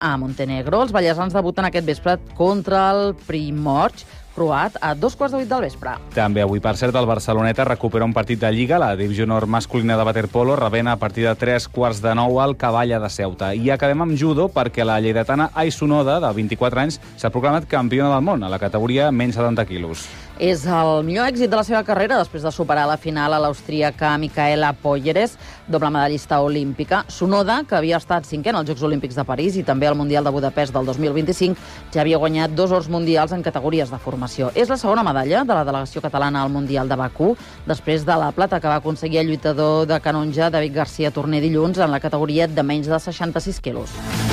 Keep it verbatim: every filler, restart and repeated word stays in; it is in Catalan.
a Montenegro. Els ballesans debuten aquest vespre contra el Primorj croat a dos quarts de vuit del vespre. També avui, per cert, el Barceloneta recupera un partit de Lliga, la divisió nord masculina de waterpolo, rebent a partir de tres quarts de nou al Cavalla de Ceuta. I acabem amb judo perquè la lleidatana Aisonoda, de vint-i-quatre anys, s'ha proclamat campiona del món a la categoria menys setanta quilos. És el millor èxit de la seva carrera després de superar la final a l'austríaca Micaela Poyeres, doble medallista olímpica. Sonoda, que havia estat cinquè als Jocs Olímpics de París i també al Mundial de Budapest del dos mil vint-i-cinc, ja havia guanyat dos ors mundials en categories de formació. És la segona medalla de la delegació catalana al Mundial de Bakú, després de la plata que va aconseguir el lluitador de canonja David García Torner dilluns en la categoria de menys de seixanta-sis quilos.